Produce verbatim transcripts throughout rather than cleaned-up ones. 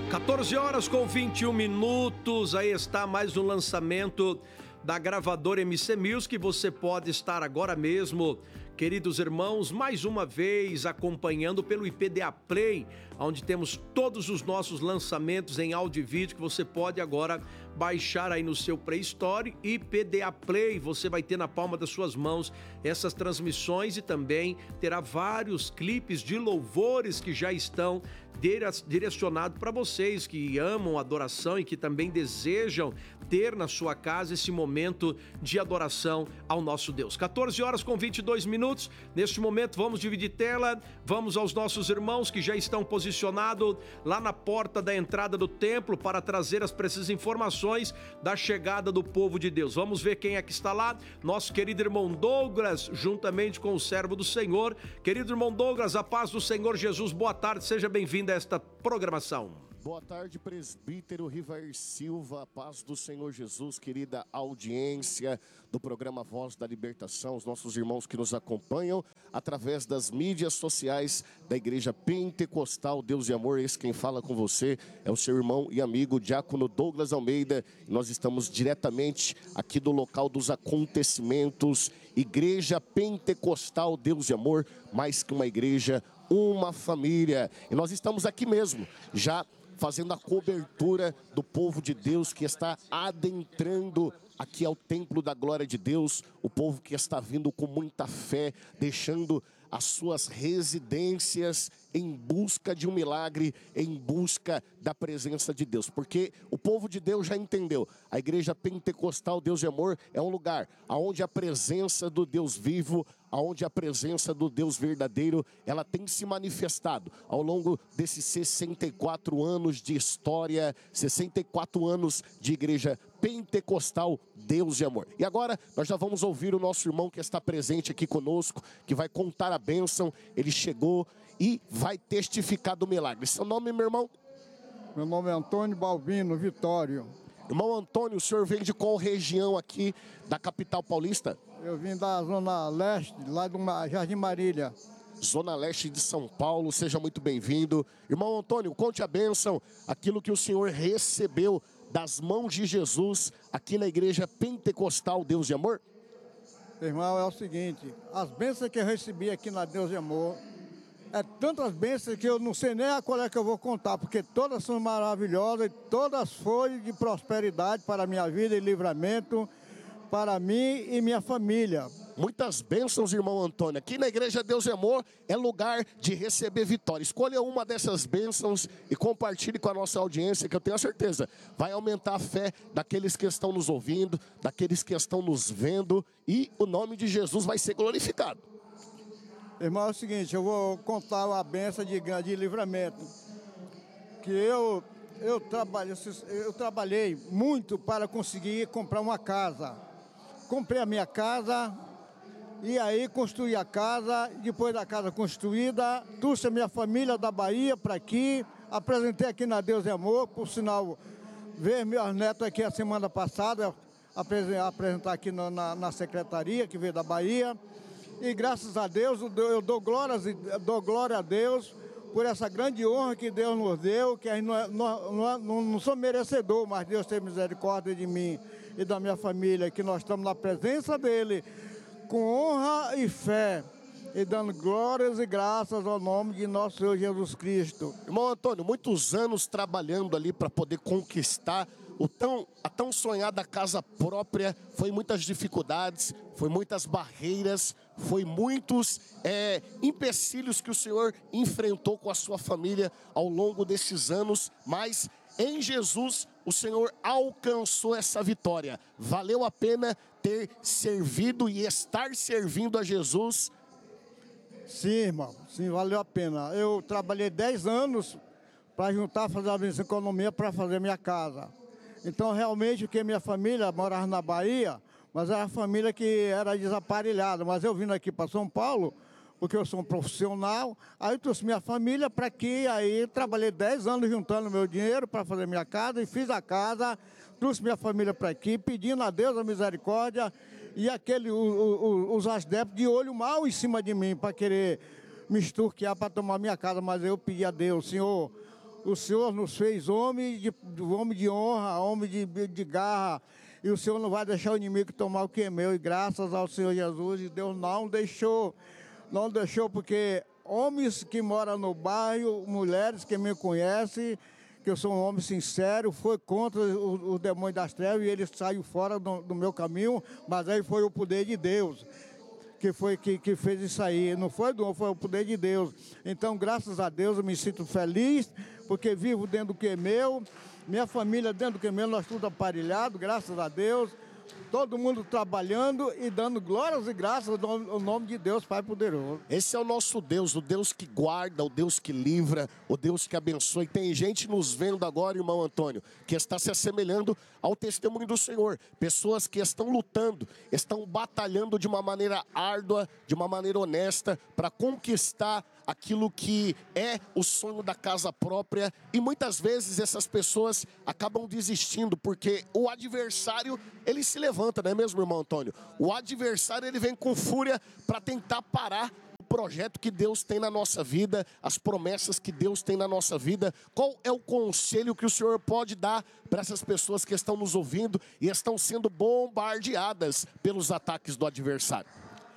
quatorze horas com vinte e um minutos, aí está mais um lançamento da gravadora M C Music. Você pode estar agora mesmo, queridos irmãos, mais uma vez acompanhando pelo I P D A Play, onde temos todos os nossos lançamentos em áudio e vídeo que você pode agora baixar aí no seu Play Store. I P D A Play, você vai ter na palma das suas mãos essas transmissões e também terá vários clipes de louvores que já estão direcionados para vocês que amam adoração e que também desejam ter na sua casa esse momento de adoração ao nosso Deus. quatorze horas com vinte e dois minutos, neste momento vamos dividir tela, vamos aos nossos irmãos que já estão posicionados lá na porta da entrada do templo para trazer as precisas informações da chegada do povo de Deus. Vamos ver quem é que está lá, nosso querido irmão Douglas, juntamente com o servo do Senhor. Querido irmão Douglas, a paz do Senhor Jesus, boa tarde, seja bem-vindo a esta programação. Boa tarde, presbítero Rivair Silva, paz do Senhor Jesus, querida audiência do programa Voz da Libertação, os nossos irmãos que nos acompanham através das mídias sociais da Igreja Pentecostal Deus e Amor. Esse quem fala com você é o seu irmão e amigo Diácono Douglas Almeida. Nós estamos diretamente aqui do local dos acontecimentos, Igreja Pentecostal Deus e Amor, mais que uma igreja, uma família. E nós estamos aqui mesmo, já fazendo a cobertura do povo de Deus que está adentrando aqui ao templo da glória de Deus, o povo que está vindo com muita fé, deixando as suas residências em busca de um milagre, em busca da presença de Deus, porque o povo de Deus já entendeu, a Igreja Pentecostal Deus e Amor é um lugar onde a presença do Deus vivo, onde a presença do Deus verdadeiro, ela tem se manifestado ao longo desses sessenta e quatro anos de história, sessenta e quatro anos de Igreja Pentecostal Deus e Amor. E agora nós já vamos ouvir o nosso irmão que está presente aqui conosco, que vai contar a bênção. Ele chegou e vai testificar do milagre. Seu nome, meu irmão? Meu nome é Antônio Balbino Vitório. Irmão Antônio, o senhor vem de qual região aqui da capital paulista? Eu vim da Zona Leste, lá do Jardim Marília. Zona Leste de São Paulo, seja muito bem-vindo. Irmão Antônio, conte a bênção, aquilo que o senhor recebeu das mãos de Jesus aqui na Igreja Pentecostal Deus e Amor. Irmão, é o seguinte, as bênçãos que eu recebi aqui na Deus e Amor, é tantas bênçãos que eu não sei nem a qual é que eu vou contar, porque todas são maravilhosas, todas foram de prosperidade para a minha vida e livramento, para mim e minha família. Muitas bênçãos, irmão Antônio. Aqui na Igreja Deus e Amor é lugar de receber vitória. Escolha uma dessas bênçãos e compartilhe com a nossa audiência, que eu tenho a certeza vai aumentar a fé daqueles que estão nos ouvindo, daqueles que estão nos vendo, e o nome de Jesus vai ser glorificado. Irmão, é o seguinte, eu vou contar uma bênção de, de livramento. Que eu, eu, trabalhei, eu trabalhei muito para conseguir comprar uma casa. Comprei a minha casa, e aí construí a casa. Depois da casa construída, trouxe a minha família da Bahia para aqui, apresentei aqui na Deus e Amor, por sinal, ver meus netos aqui a semana passada, apresentar aqui na, na, na secretaria, que veio da Bahia. E graças a Deus, eu dou, glórias, dou glória a Deus por essa grande honra que Deus nos deu, que a gente não, não, não, não sou merecedor, mas Deus tem misericórdia de mim e da minha família, que nós estamos na presença dEle, com honra e fé, e dando glórias e graças ao nome de nosso Senhor Jesus Cristo. Irmão Antônio, muitos anos trabalhando ali para poder conquistar o tão, a tão sonhada casa própria, foi muitas dificuldades, foi muitas barreiras, foi muitos é, empecilhos que o senhor enfrentou com a sua família ao longo desses anos, mas em Jesus o Senhor alcançou essa vitória. Valeu a pena ter servido e estar servindo a Jesus? Sim, irmão, sim, valeu a pena. Eu trabalhei dez anos para juntar, fazer a minha economia para fazer minha casa. Então, realmente, porque minha família morava na Bahia, mas era a família que era desaparelhada. Mas eu vim aqui para São Paulo, porque eu sou um profissional, aí eu trouxe minha família para aqui, aí trabalhei dez anos juntando meu dinheiro para fazer minha casa, e fiz a casa, trouxe minha família para aqui, pedindo a Deus a misericórdia, e aquele, o, o, os adeptos de olho mal em cima de mim, para querer me extorquear para tomar minha casa, mas eu pedi a Deus, Senhor, O Senhor nos fez homem de, homem de honra, homem de, de garra. E o Senhor não vai deixar o inimigo tomar o que é meu. E graças ao Senhor Jesus, e Deus não deixou. Não deixou porque homens que moram no bairro, mulheres que me conhecem, que eu sou um homem sincero, foi contra o, o demônio das trevas e ele saiu fora do, do meu caminho, mas aí foi o poder de Deus que, foi, que, que fez isso aí. Não foi do foi o poder de Deus. Então, graças a Deus, eu me sinto feliz, porque vivo dentro do que é meu, minha família dentro do que é meu, nós tudo aparelhado, graças a Deus. Todo mundo trabalhando e dando glórias e graças ao nome de Deus, Pai poderoso. Esse é o nosso Deus, o Deus que guarda, o Deus que livra, o Deus que abençoa. E tem gente nos vendo agora, irmão Antônio, que está se assemelhando ao testemunho do Senhor. Pessoas que estão lutando, estão batalhando de uma maneira árdua, de uma maneira honesta, para conquistar aquilo que é o sonho da casa própria. E muitas vezes essas pessoas acabam desistindo, porque o adversário, ele se levanta, não é mesmo, irmão Antônio? O adversário, ele vem com fúria para tentar parar o projeto que Deus tem na nossa vida, as promessas que Deus tem na nossa vida. Qual é o conselho que o Senhor pode dar para essas pessoas que estão nos ouvindo e estão sendo bombardeadas pelos ataques do adversário?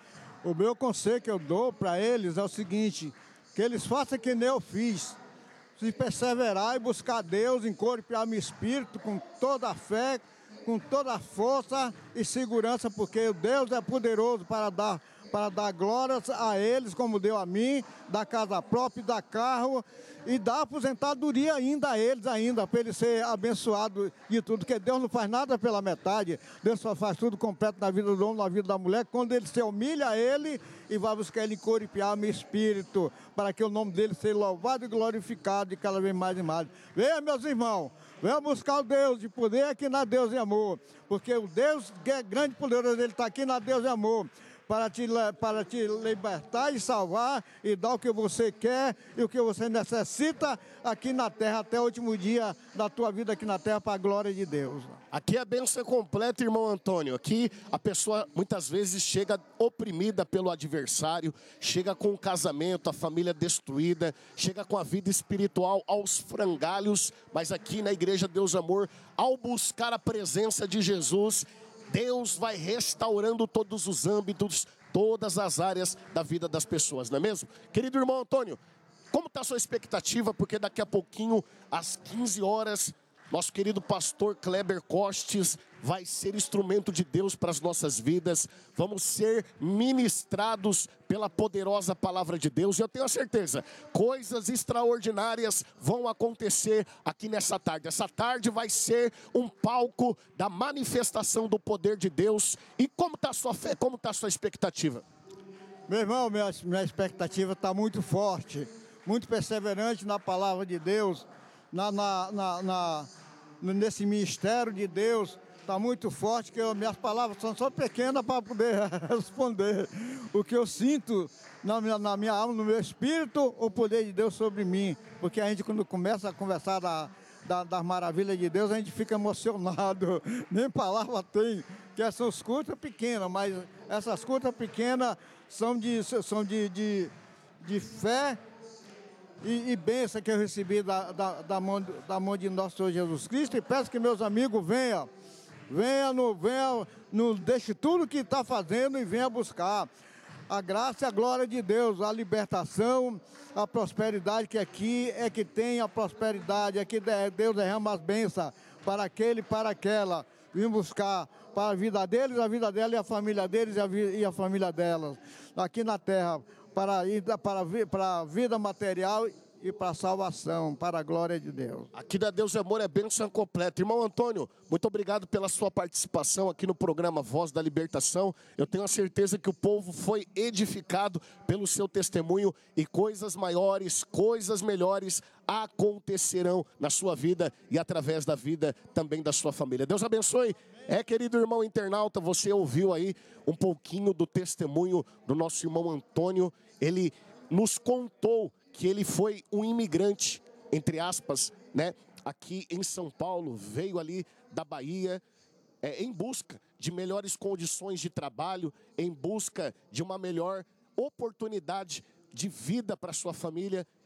O meu conselho que eu dou para eles é o seguinte, que eles façam que nem eu fiz, se perseverar e buscar Deus, encorpar meu espírito com toda a fé, com toda a força e segurança, porque Deus é poderoso para dar, para dar glórias a eles, como deu a mim, da casa própria, da carro, e dar aposentadoria ainda a eles, ainda, para eles serem abençoados de tudo, porque Deus não faz nada pela metade, Deus só faz tudo completo na vida do homem, na vida da mulher, quando ele se humilha a ele e vai buscar ele encorpiar meu espírito, para que o nome dele seja louvado e glorificado de cada vez mais e mais. Venha, meus irmãos, venha buscar o Deus de poder aqui na Deus e amor, porque o Deus que é grande e poderoso, ele está aqui na Deus e amor, para te, para te libertar e salvar e dar o que você quer e o que você necessita aqui na terra, até o último dia da tua vida aqui na terra, para a glória de Deus. Aqui a bênção é completa, irmão Antônio. Aqui a pessoa muitas vezes chega oprimida pelo adversário, chega com o casamento, a família destruída, chega com a vida espiritual aos frangalhos, mas aqui na Igreja Deus Amor, ao buscar a presença de Jesus, Deus vai restaurando todos os âmbitos, todas as áreas da vida das pessoas, não é mesmo? Querido irmão Antônio, como está a sua expectativa? Porque daqui a pouquinho, às quinze horas, nosso querido pastor Kleber Costes vai ser instrumento de Deus para as nossas vidas. Vamos ser ministrados pela poderosa palavra de Deus. E eu tenho a certeza, coisas extraordinárias vão acontecer aqui nessa tarde. Essa tarde vai ser um palco da manifestação do poder de Deus. E como está a sua fé? Como está a sua expectativa? Meu irmão, minha, minha expectativa está muito forte, muito perseverante na palavra de Deus, na, na, na, na, nesse ministério de Deus. Está muito forte, que eu, minhas palavras são só pequenas para poder responder o que eu sinto na minha, na minha alma, no meu espírito, o poder de Deus sobre mim. Porque a gente, quando começa a conversar da, da, das maravilhas de Deus, a gente fica emocionado. Nem palavra tem, que essas curtas pequenas, mas essas curtas pequenas são de, são de, de, de fé e, e bênção que eu recebi da, da, da, mão, da mão de nosso Senhor Jesus Cristo. E peço que meus amigos venham. Venha, no, venha, no, deixe tudo que está fazendo e venha buscar a graça e a glória de Deus, a libertação, a prosperidade, que aqui é que tem a prosperidade, aqui Deus derrama as bênçãos para aquele e para aquela. Vim buscar para a vida deles, a vida dela e a família deles e a, e a família delas, aqui na terra, para, para, para a vida material e para a salvação, para a glória de Deus. Aqui da Deus é Amor é bênção completa. Irmão Antônio, muito obrigado pela sua participação aqui no programa Voz da Libertação. Eu tenho a certeza que o povo foi edificado pelo seu testemunho e coisas maiores, coisas melhores acontecerão na sua vida e através da vida também da sua família. Deus abençoe. É, querido irmão internauta, você ouviu aí um pouquinho do testemunho do nosso irmão Antônio. Ele nos contou que ele foi um imigrante, entre aspas, né, aqui em São Paulo, veio ali da Bahia, é, em busca de melhores condições de trabalho, em busca de uma melhor oportunidade de vida para sua família.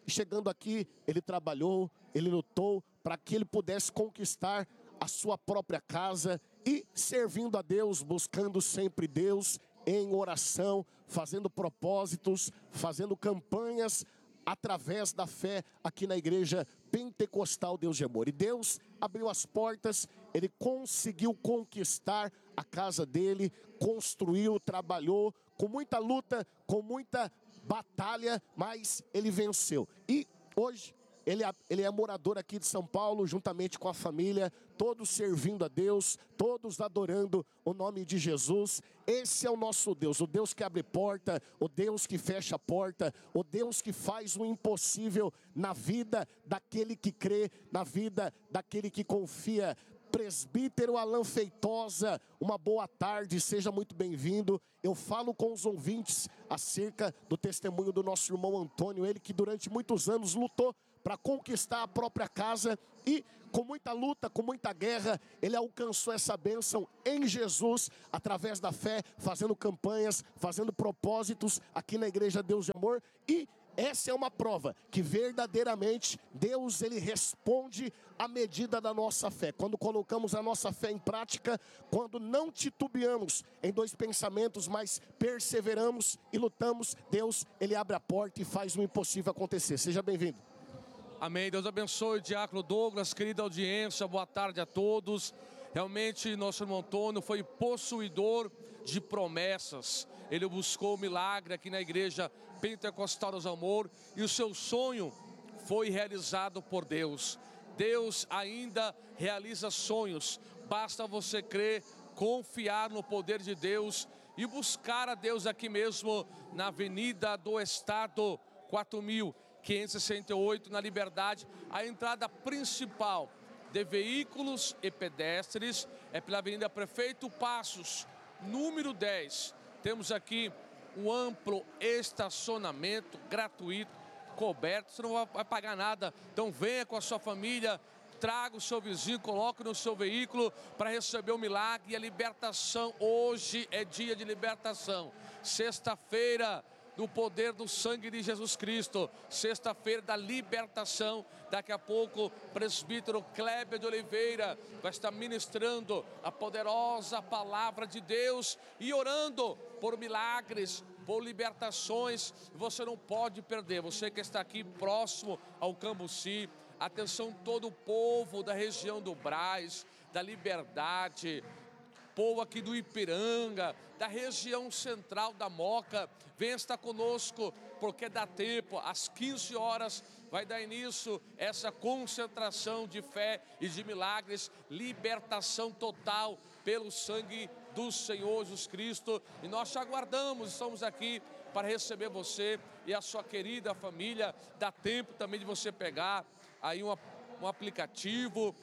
chegando aqui, ele trabalhou, ele lutou para que ele pudesse conquistar a sua própria casa e servindo a Deus, buscando sempre Deus em oração, fazendo propósitos, fazendo campanhas através da fé aqui na igreja Pentecostal Deus de Amor. E Deus abriu as portas, ele conseguiu conquistar a casa dele, construiu, trabalhou com muita luta, com muita batalha, mas ele venceu. E hoje ele é, ele é morador aqui de São Paulo, juntamente com a família, todos servindo a Deus, todos adorando o nome de Jesus. Esse é o nosso Deus, o Deus que abre porta, o Deus que fecha a porta, o Deus que faz o impossível na vida daquele que crê, na vida daquele que confia. Presbítero Alan Feitosa, uma boa tarde, seja muito bem-vindo. Eu falo com os ouvintes acerca do testemunho do nosso irmão Antônio, ele que durante muitos anos lutou para conquistar a própria casa e com muita luta, com muita guerra, ele alcançou essa bênção em Jesus, através da fé, fazendo campanhas, fazendo propósitos aqui na Igreja Deus de Amor. E essa é uma prova que verdadeiramente Deus, ele responde à medida da nossa fé. Quando colocamos a nossa fé em prática, quando não titubeamos em dois pensamentos, mas perseveramos e lutamos, Deus, ele abre a porta e faz o impossível acontecer. Seja bem-vindo. Amém. Deus abençoe o diácono Douglas, querida audiência, boa tarde a todos. Realmente, nosso irmão Antônio foi possuidor de promessas. Ele buscou o milagre aqui na Igreja Pentecostal Deus Amor e o seu sonho foi realizado por Deus. Deus ainda realiza sonhos. Basta você crer, confiar no poder de Deus e buscar a Deus aqui mesmo na Avenida do Estado, quatro mil quinhentos e sessenta e oito, na Liberdade. A entrada principal de veículos e pedestres é pela Avenida Prefeito Passos, número dez. Temos aqui um amplo estacionamento gratuito, coberto, você não vai pagar nada. Então venha com a sua família, traga o seu vizinho, coloque no seu veículo para receber o milagre e a libertação. Hoje é dia de libertação, sexta-feira do poder do sangue de Jesus Cristo, sexta-feira da libertação. Daqui a pouco, o presbítero Kleber de Oliveira vai estar ministrando a poderosa palavra de Deus e orando por milagres, por libertações. Você não pode perder, você que está aqui próximo ao Cambuci, atenção todo o povo da região do Brás, da Liberdade, povo aqui do Ipiranga, da região central da Moca, venha estar conosco, porque dá tempo, às quinze horas vai dar início essa concentração de fé e de milagres, libertação total pelo sangue do Senhor Jesus Cristo. E nós te aguardamos, estamos aqui para receber você e a sua querida família. Dá tempo também de você pegar aí um, um aplicativo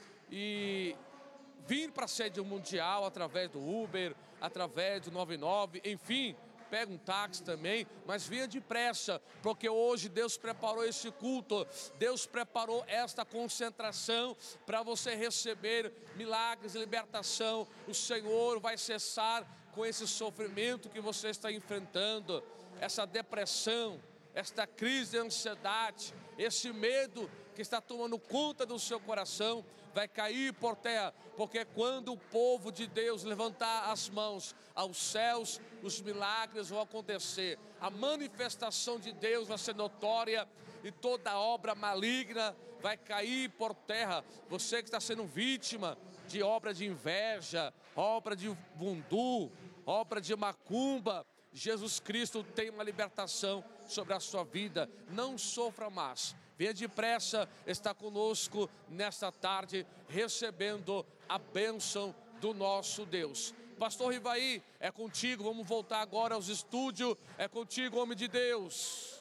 e vir para a sede mundial através do Uber, através do noventa e nove, enfim, pega um táxi também, mas venha depressa, porque hoje Deus preparou esse culto, Deus preparou esta concentração para você receber milagres e libertação. O Senhor vai cessar com esse sofrimento que você está enfrentando, essa depressão, esta crise de ansiedade, esse medo que está tomando conta do seu coração, vai cair por terra, porque quando o povo de Deus levantar as mãos aos céus, os milagres vão acontecer, a manifestação de Deus vai ser notória e toda obra maligna vai cair por terra. Você que está sendo vítima de obra de inveja, obra de voodoo, obra de macumba, Jesus Cristo tem uma libertação sobre a sua vida. Não sofra mais. Venha depressa, está conosco nesta tarde, recebendo a bênção do nosso Deus. Pastor Rivaí, é contigo, vamos voltar agora aos estúdios, é contigo, homem de Deus.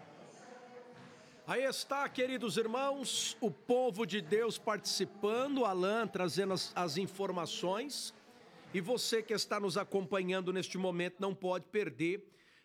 Aí está, queridos irmãos, o povo de Deus participando, Alan trazendo as, as informações, e você que está nos acompanhando neste momento não pode perder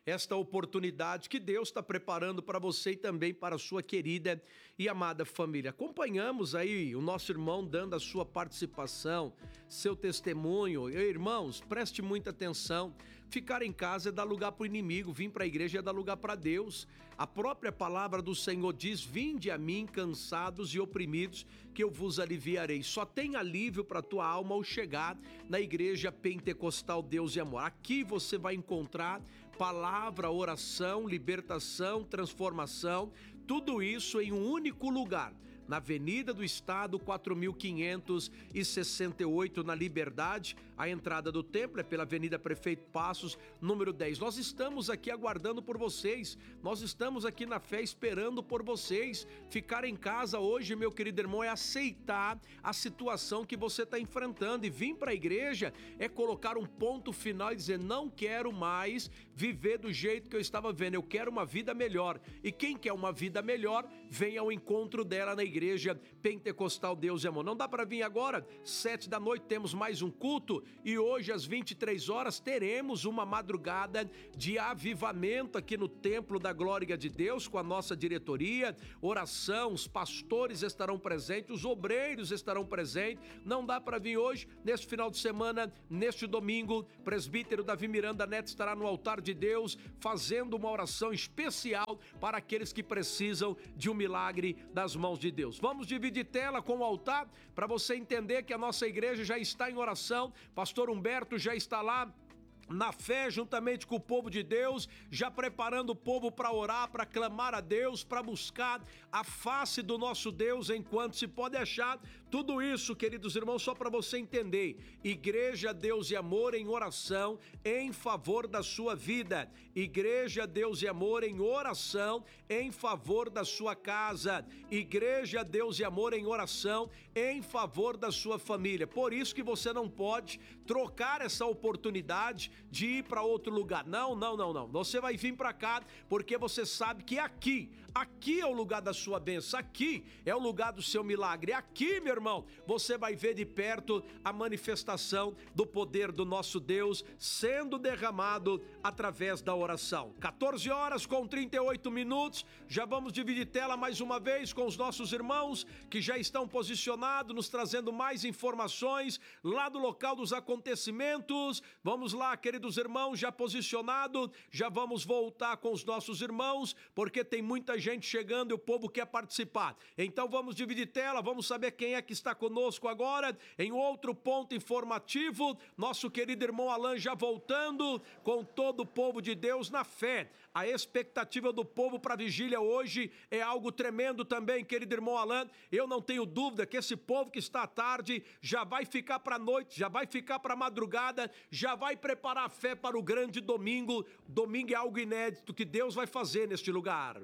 esta oportunidade que Deus está preparando para você e também para a sua querida e amada família. Acompanhamos aí o nosso irmão dando a sua participação, seu testemunho. E, irmãos, preste muita atenção. Ficar em casa é dar lugar para o inimigo, vir para a igreja é dar lugar para Deus. A própria palavra do Senhor diz: vinde a mim cansados e oprimidos, que eu vos aliviarei. Só tem alívio para a tua alma ao chegar na igreja pentecostal Deus e Amor. Aqui você vai encontrar palavra, oração, libertação, transformação, tudo isso em um único lugar. Na Avenida do Estado, quatro mil quinhentos e sessenta e oito, na Liberdade. A entrada do templo é pela Avenida Prefeito Passos, número dez. Nós estamos aqui aguardando por vocês, nós estamos aqui na fé esperando por vocês. Ficar em casa hoje, meu querido irmão, é aceitar a situação que você está enfrentando, e vir para a igreja é colocar um ponto final e dizer: não quero mais viver do jeito que eu estava vendo, eu quero uma vida melhor. E quem quer uma vida melhor, vem ao encontro dela na igreja. Igreja Pentecostal Deus e Amor. Não dá para vir agora? Sete da noite temos mais um culto, e hoje às vinte e três horas teremos uma madrugada de avivamento aqui no Templo da Glória de Deus com a nossa diretoria, oração, os pastores estarão presentes, os obreiros estarão presentes. Não dá para vir hoje, neste final de semana, neste domingo, presbítero Davi Miranda Neto estará no altar de Deus fazendo uma oração especial para aqueles que precisam de um milagre das mãos de Deus. Vamos dividir tela com o altar para você entender que a nossa igreja já está em oração. Pastor Humberto já está lá na fé, juntamente com o povo de Deus, já preparando o povo para orar, para clamar a Deus, para buscar a face do nosso Deus enquanto se pode achar. Tudo isso, queridos irmãos, só para você entender. Igreja Deus e Amor em oração em favor da sua vida. Igreja Deus e Amor em oração em favor da sua casa. Igreja Deus e Amor em oração em favor da sua família. Por isso que você não pode trocar essa oportunidade de ir para outro lugar. Não, não, não, não. Você vai vir para cá porque você sabe que aqui, aqui é o lugar da sua bênção, aqui é o lugar do seu milagre. Aqui, meu irmão, você vai ver de perto a manifestação do poder do nosso Deus sendo derramado através da oração. quatorze horas com trinta e oito minutos. Já vamos dividir tela mais uma vez com os nossos irmãos que já estão posicionados, nos trazendo mais informações lá do local dos acontecimentos. Vamos lá, queridos irmãos, já posicionado, já vamos voltar com os nossos irmãos, porque tem muita gente chegando e o povo quer participar. Então vamos dividir tela, vamos saber quem é que está conosco agora. Em outro ponto informativo, nosso querido irmão Alan já voltando com todo o povo de Deus na fé. A expectativa do povo para a vigília hoje é algo tremendo também, querido irmão Alan. Eu não tenho dúvida que esse povo que está à tarde já vai ficar para a noite, já vai ficar para a madrugada, já vai preparar a fé para o grande domingo. Domingo é algo inédito que Deus vai fazer neste lugar.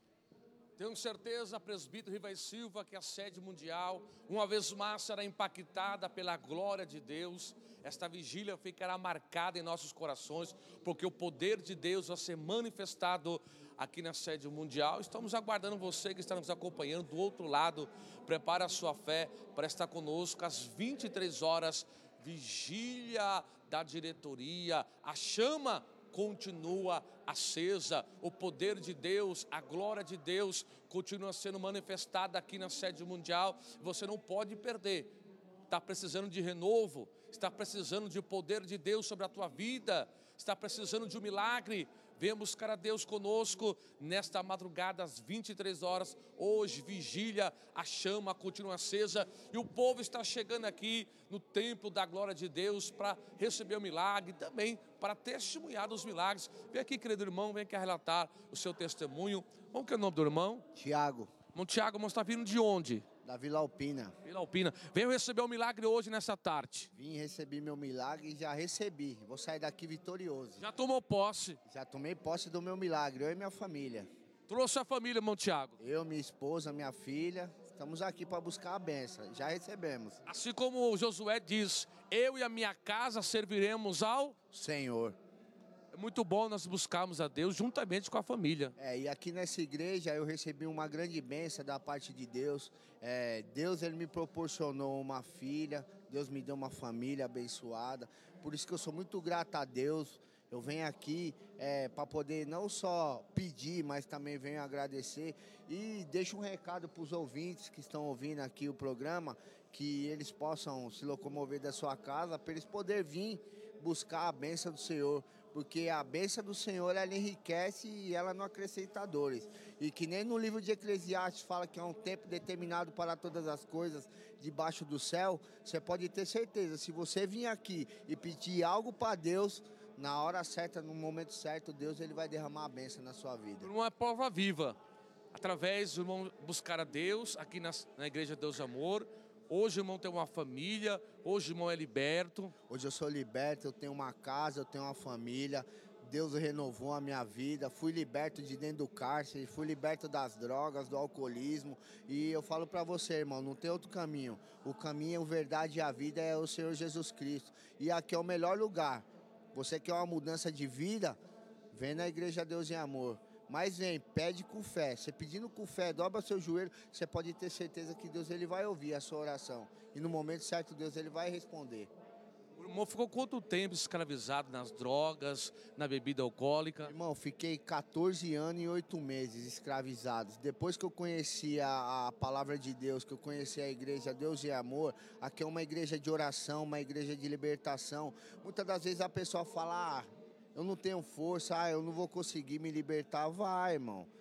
Tenho certeza, presbítero Rivai Silva, que a sede mundial, uma vez mais, será impactada pela glória de Deus. Esta vigília ficará marcada em nossos corações, porque o poder de Deus vai ser manifestado aqui na sede mundial. Estamos aguardando você que está nos acompanhando do outro lado. Prepare a sua fé para estar conosco às vinte e três horas, vigília da diretoria. A chama continua acesa, o poder de Deus, a glória de Deus continua sendo manifestada aqui na sede mundial. Você não pode perder. Está precisando de renovo, está precisando de poder de Deus sobre a tua vida, está precisando de um milagre. Venha buscar a Deus conosco nesta madrugada às vinte e três horas. Hoje, vigília, a chama continua acesa e o povo está chegando aqui no templo da glória de Deus para receber o milagre, também para testemunhar dos milagres. Vem aqui, querido irmão, vem aqui relatar o seu testemunho. Como que é o nome do irmão? Tiago. Irmão Tiago, irmão, está vindo de onde? Da Vila Alpina. Vila Alpina. Venho receber o milagre hoje nessa tarde. Vim receber meu milagre e já recebi. Vou sair daqui vitorioso. Já tomou posse? Já tomei posse do meu milagre, eu e minha família. Trouxe a família, irmão Tiago? Eu, minha esposa, minha filha, estamos aqui para buscar a bênção. Já recebemos. Assim como Josué diz, eu e a minha casa serviremos ao Senhor. É muito bom nós buscarmos a Deus juntamente com a família. É, e aqui nessa igreja eu recebi uma grande bênção da parte de Deus. É, Deus, ele me proporcionou uma filha, Deus me deu uma família abençoada. Por isso que eu sou muito grato a Deus. Eu venho aqui é, para poder não só pedir, mas também venho agradecer. E deixo um recado para os ouvintes que estão ouvindo aqui o programa, que eles possam se locomover da sua casa, para eles poderem vir buscar a bênção do Senhor. Porque a bênção do Senhor, ela enriquece e ela não acrescenta dores. E que nem no livro de Eclesiastes fala que é um tempo determinado para todas as coisas debaixo do céu, você pode ter certeza, se você vir aqui e pedir algo para Deus, na hora certa, no momento certo, Deus ele vai derramar a bênção na sua vida. Por uma prova viva, através do irmão buscar a Deus, aqui na, na Igreja Deus de Amor. Hoje o irmão tem uma família, hoje o irmão é liberto. Hoje eu sou liberto, eu tenho uma casa, eu tenho uma família. Deus renovou a minha vida, fui liberto de dentro do cárcere, fui liberto das drogas, do alcoolismo. E eu falo para você, irmão, não tem outro caminho. O caminho, a verdade e a vida é o Senhor Jesus Cristo. E aqui é o melhor lugar. Você quer uma mudança de vida? Vem na Igreja Deus em Amor. Mas vem, pede com fé. Você pedindo com fé, dobra seu joelho, você pode ter certeza que Deus ele vai ouvir a sua oração. E no momento certo, Deus ele vai responder. O irmão ficou quanto tempo escravizado nas drogas, na bebida alcoólica? Irmão, fiquei quatorze anos e oito meses escravizados. Depois que eu conheci a, a palavra de Deus, que eu conheci a igreja Deus e Amor, aqui é uma igreja de oração, uma igreja de libertação. Muitas das vezes a pessoa fala, ah, eu não tenho força, ah, eu não vou conseguir me libertar. Vai, irmão.